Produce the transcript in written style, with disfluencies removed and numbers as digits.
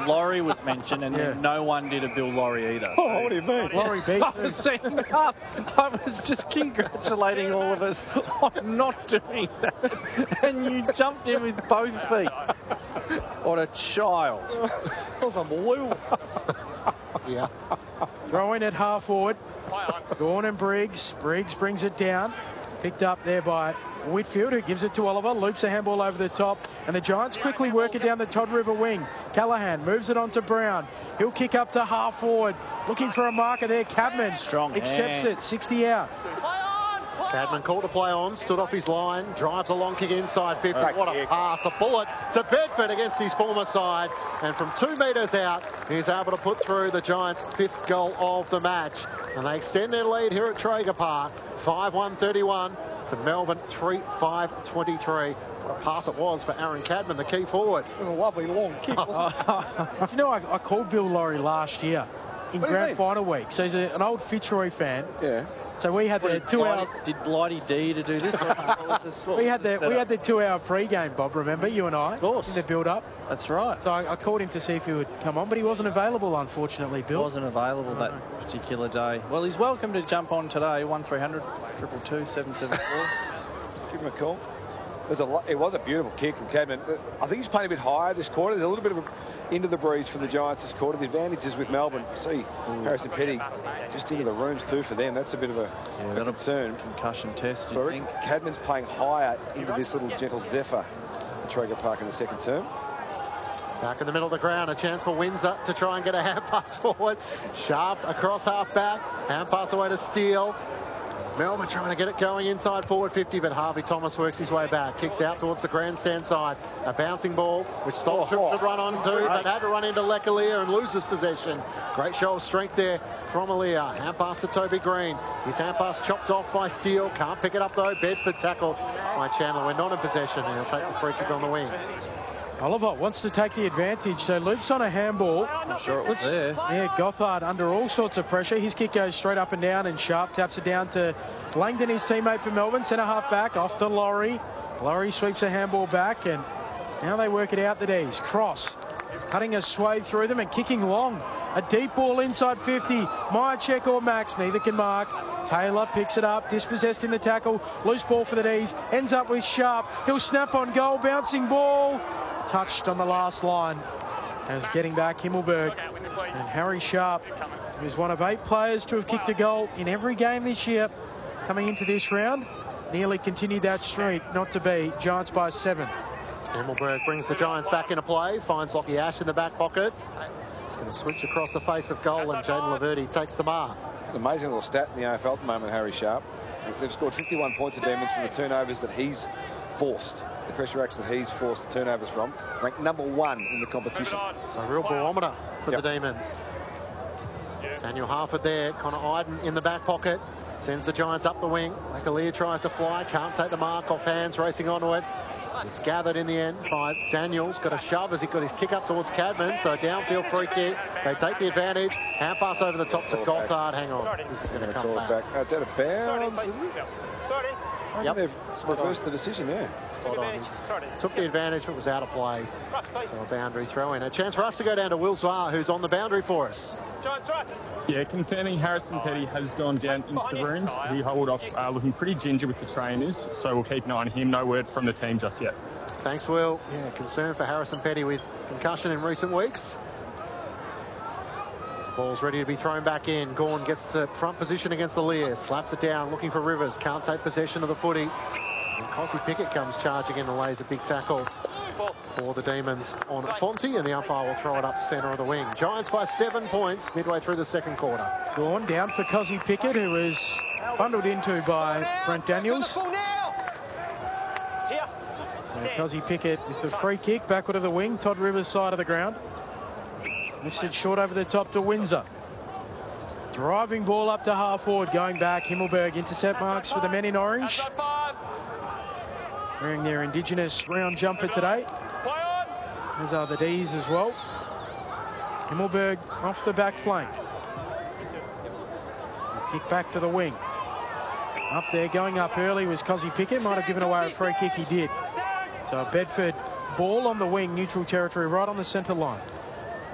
Laurie was mentioned, and then no one did a Bill Laurie either. Oh, what do you mean? Laurie beat I was saying up. I was just congratulating all of us on not doing that. And you jumped in with both feet. What a child. That was unbelievable. Yeah. Throwing at half forward. Gawn and Briggs. Briggs brings it down. Picked up there by Whitfield, who gives it to Oliver. Loops a handball over the top. And the Giants quickly work it down the Todd River wing. Callahan moves it on to Brown. He'll kick up to half forward. Looking for a marker there. Cadman Strong accepts it. 60 out. Cadman called to play on, stood off his line, drives a long kick inside 50. What a pass, a bullet to Bedford against his former side. And from 2 metres out, he's able to put through the Giants' 5th goal of the match. And they extend their lead here at Traeger Park, 5-1-31 to Melbourne 3-5-23. What a pass it was for Aaron Cadman, the key forward. It was a lovely long kick, wasn't it? You know, I called Bill Laurie last year in grand final week. So he's an old Fitzroy fan. Yeah. So we had the 2 hour. Did Blighty D to do this? We had the 2 hour pre-game, Bob. Remember, you and I, of course, in the build-up. That's right. So I called him to see if he would come on, but he wasn't available, unfortunately. Bill Wasn't available that particular day. Well, he's welcome to jump on today. 1300 222 774. Give him a call. It was a beautiful kick from Cadman. I think he's playing a bit higher this quarter. There's a little bit of into the breeze for the Giants this quarter. The advantage is with Melbourne. See, Harrison Petty just into the rooms too for them. That's a bit of a concern. Concussion test, you think? Cadman's playing higher into this little gentle zephyr at Traeger Park in the second term. Back in the middle of the ground, a chance for Windsor to try and get a hand pass forward. Sharp across half back, hand pass away to Steele. Melbourne trying to get it going inside forward 50, but Harvey Thomas works his way back. Kicks out towards the grandstand side. A bouncing ball, which Stoltz should run on to, but had to run into Lecalier and loses possession. Great show of strength there from Alier. Hand pass to Toby Green. His hand pass chopped off by Steele. Can't pick it up though. Bedford tackled by Chandler. We're not in possession, and he'll take the free kick on the wing. Oliver wants to take the advantage, so loops on a handball. I'm sure it was there. Yeah, Gothard under all sorts of pressure. His kick goes straight up and down, and Sharp taps it down to Langdon, his teammate for Melbourne. Centre half back, off to Laurie. Laurie sweeps a handball back, and now they work it out, the D's. Cross, cutting a swathe through them and kicking long. A deep ball inside 50. Myercheck or Max, neither can mark. Taylor picks it up, dispossessed in the tackle. Loose ball for the D's, ends up with Sharp. He'll snap on goal, bouncing ball. Touched on the last line as getting back Himmelberg. And Harry Sharp, who's one of 8 players to have kicked a goal in every game this year, coming into this round, nearly continued that streak, not to be. Giants by 7. Himmelberg brings the Giants back into play, finds Lockie Ash in the back pocket. He's going to switch across the face of goal, and Jaden Laverty takes the mark. An amazing little stat in the AFL at the moment, Harry Sharp. They've scored 51 points of damage from the turnovers that he's forced. The pressure acts that he's forced the turnovers from. Ranked #1 in the competition. So a real barometer for the Demons. Daniel Harford there. Connor Iden in the back pocket. Sends the Giants up the wing. Lecalier tries to fly. Can't take the mark off hands. Racing onto it. It's gathered in the end by Daniels. Got a shove as he got his kick up towards Cadman. So downfield free kick. They take the advantage. Hand pass over the top to Gothard. Hang on. This is going to come back. It's out of bounds, is it? Yep. They've reversed the decision, Spot on. Took the advantage, but was out of play. So a boundary throw in. A chance for us to go down to Will Zwar, who's on the boundary for us. Yeah, concerning Harrison Petty has gone down into the rooms. He hauled off looking pretty ginger with the trainers, so we'll keep an eye on him. No word from the team just yet. Thanks, Will. Yeah, concern for Harrison Petty with concussion in recent weeks. This ball's ready to be thrown back in. Gawn gets to front position against the Lear. Slaps it down, looking for Rivers. Can't take possession of the footy. And Cossie Pickett comes charging in and lays a big tackle for the Demons on Fonte, and the umpire will throw it up centre of the wing. Giants by 7 points midway through the second quarter. Gawn down for Cossie Pickett, who is bundled into by Brent Daniels. So Cossie Pickett with the free kick, backward of the wing, Todd Rivers' side of the ground. Lifts it short over the top to Windsor. Driving ball up to half forward, going back. Himmelberg intercept marks for the men in orange. Wearing their Indigenous round jumper today, as are the D's as well. Himmelberg off the back flank. Kick back to the wing. Up there, going up early was Cossie Pickett. Might have given away a free kick, he did. So Bedford ball on the wing, neutral territory, right on the centre line.